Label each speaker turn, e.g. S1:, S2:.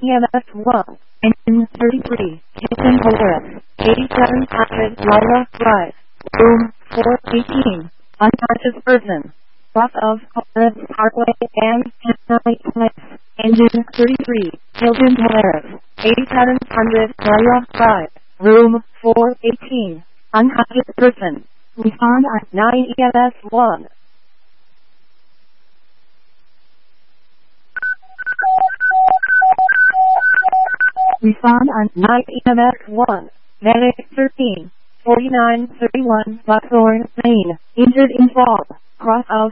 S1: EMS 1. Engine 33. Hilton Polaris. 8700 Lyra Drive. Room 418. Unconscious person. Off of Polaris Parkway and Hanoi Place. Engine 33. Hilton Polaris. 8700 Lyra Drive. Room 418. Unconscious person. Respond on 9 EMS 1. Respond on 9 EMS 1. Medic 13. 4931 Buckthorn Lane. Injured in fall. Cross of